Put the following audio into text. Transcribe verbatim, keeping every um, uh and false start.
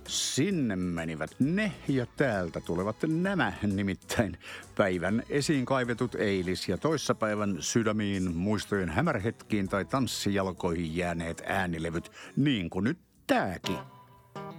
Sinne menivät ne ja täältä tulevat nämä, nimittäin päivän esiin kaivetut eilis- ja toissapäivän sydämiin, muistojen hämärhetkiin tai tanssijalkoihin jääneet äänilevyt, niin kuin nyt tääkin.